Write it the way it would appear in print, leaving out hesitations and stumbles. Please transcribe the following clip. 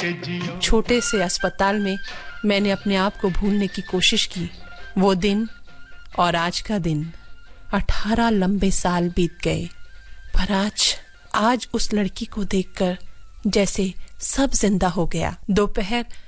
छोटे से अस्पताल में मैंने अपने आप को भूलने की कोशिश की। वो दिन और आज का दिन, 18 लंबे साल बीत गए। पर आज उस लड़की को देखकर जैसे सब जिंदा हो गया। दोपहर